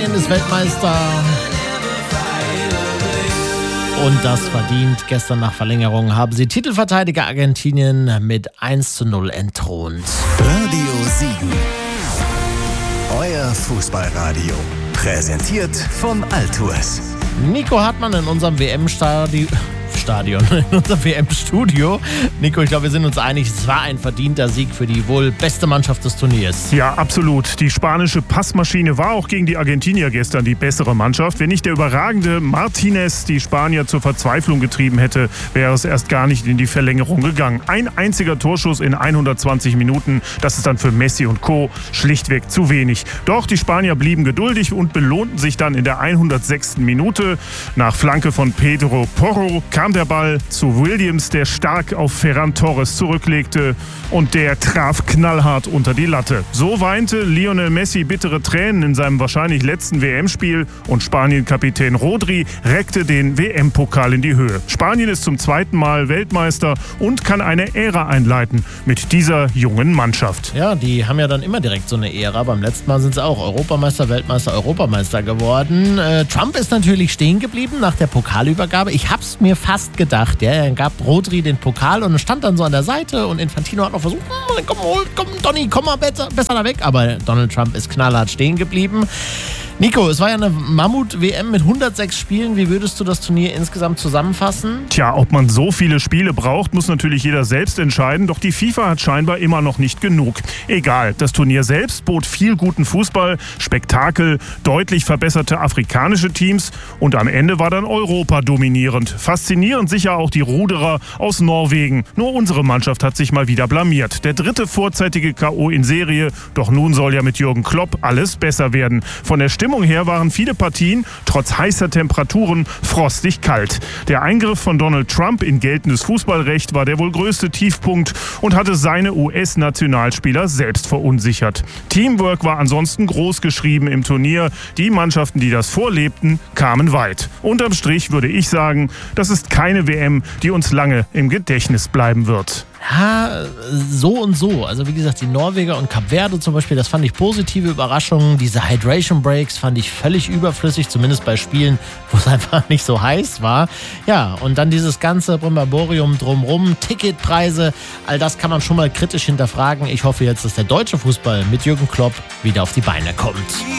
Spanien ist Weltmeister. Und das verdient. Gestern nach Verlängerung haben sie Titelverteidiger Argentinien mit 1:0 entthront. Radio Siegen. Euer Fußballradio. Präsentiert von Altours. Nico Hartmann in unserem WM-Studio. Nico, ich glaube, wir sind uns einig, es war ein verdienter Sieg für die wohl beste Mannschaft des Turniers. Ja, absolut. Die spanische Passmaschine war auch gegen die Argentinier gestern die bessere Mannschaft. Wenn nicht der überragende Martinez die Spanier zur Verzweiflung getrieben hätte, wäre es erst gar nicht in die Verlängerung gegangen. Ein einziger Torschuss in 120 Minuten, das ist dann für Messi und Co. schlichtweg zu wenig. Doch die Spanier blieben geduldig und belohnten sich dann in der 106. Minute. Nach Flanke von Pedro Porro kam der Ball zu Williams, der stark auf Ferran Torres zurücklegte und der traf knallhart unter die Latte. So weinte Lionel Messi bittere Tränen in seinem wahrscheinlich letzten WM-Spiel und Spanien-Kapitän Rodri reckte den WM-Pokal in die Höhe. Spanien ist zum zweiten Mal Weltmeister und kann eine Ära einleiten mit dieser jungen Mannschaft. Ja, die haben ja dann immer direkt so eine Ära. Beim letzten Mal sind sie auch Europameister, Weltmeister, Europameister geworden. Trump ist natürlich stehen geblieben nach der Pokalübergabe. Ich hab's mir fast gedacht. Ja, er gab Rodri den Pokal und stand dann so an der Seite und Infantino hat noch versucht, komm Donny, komm mal besser da weg. Aber Donald Trump ist knallhart stehen geblieben. Nico, es war ja eine Mammut-WM mit 106 Spielen. Wie würdest du das Turnier insgesamt zusammenfassen? Tja, ob man so viele Spiele braucht, muss natürlich jeder selbst entscheiden. Doch die FIFA hat scheinbar immer noch nicht genug. Egal, das Turnier selbst bot viel guten Fußball, Spektakel, deutlich verbesserte afrikanische Teams und am Ende war dann Europa dominierend. Faszinierend sicher auch die Ruderer aus Norwegen. Nur unsere Mannschaft hat sich mal wieder blamiert. Der dritte vorzeitige K.O. in Serie. Doch nun soll ja mit Jürgen Klopp alles besser werden. Von der Stimmung her waren viele Partien trotz heißer Temperaturen frostig kalt. Der Eingriff von Donald Trump in geltendes Fußballrecht war der wohl größte Tiefpunkt und hatte seine US-Nationalspieler selbst verunsichert. Teamwork war ansonsten groß geschrieben im Turnier. Die Mannschaften, die das vorlebten, kamen weit. Unterm Strich würde ich sagen, das ist keine WM, die uns lange im Gedächtnis bleiben wird. Ja, so und so. Also wie gesagt, die Norweger und Kap Verde zum Beispiel, das fand ich positive Überraschungen. Diese Hydration Breaks fand ich völlig überflüssig, zumindest bei Spielen, wo es einfach nicht so heiß war. Ja, und dann dieses ganze Brimborium drumrum, Ticketpreise, all das kann man schon mal kritisch hinterfragen. Ich hoffe jetzt, dass der deutsche Fußball mit Jürgen Klopp wieder auf die Beine kommt.